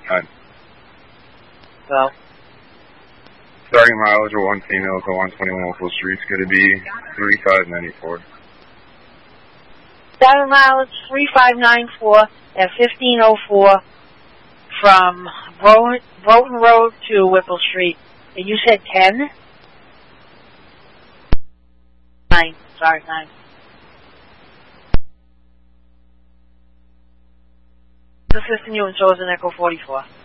Well, starting mileage of one female to 121 Whipple Street is going to be 3594. starting mileage 3594 at 1504 from Broughton Road to Whipple Street. And you said 10? 9. Sorry, 9. Assisting you in Chosen Echo 44.